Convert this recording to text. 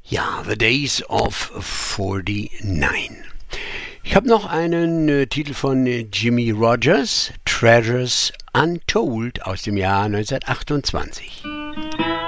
Ja, The Days of 49. Ich habe noch einen Titel von Jimmy Rogers, Treasures Untold aus dem Jahr 1928.